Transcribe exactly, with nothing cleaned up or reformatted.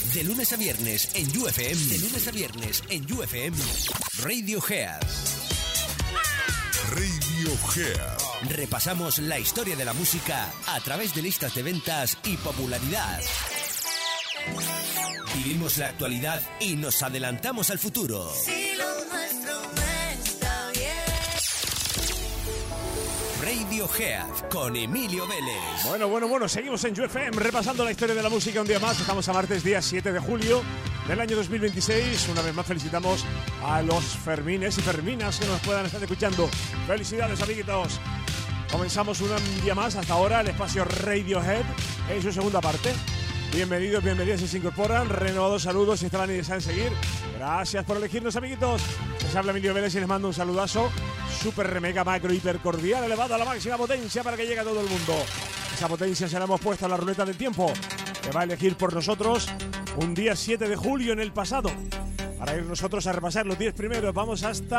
De lunes a viernes en U F M. De lunes a viernes en U F M. Radiohead. Radiohead. Repasamos la historia de la música a través de listas de ventas y popularidad. Vivimos la actualidad y nos adelantamos al futuro. Si lo nuestro no está bien. Radiohead con Emilio Vélez. Bueno, bueno, bueno, seguimos en U F M repasando la historia de la música un día más. Estamos a martes, día siete de julio del año dos mil veintiséis. Una vez más felicitamos a los Fermines y Ferminas que nos puedan estar escuchando. Felicidades, amiguitos. Comenzamos un día más, hasta ahora el espacio Radiohead en su segunda parte. Bienvenidos, bienvenidas si se incorporan. Renovados saludos si estaban y desean seguir. Gracias por elegirnos, amiguitos. Les habla Emilio Vélez y les mando un saludazo super, mega, macro, hiper cordial, elevado a la máxima potencia para que llegue a todo el mundo. Esa potencia se la hemos puesto a la ruleta del tiempo, que va a elegir por nosotros un día siete de julio en el pasado. Para ir nosotros a repasar los diez primeros, vamos hasta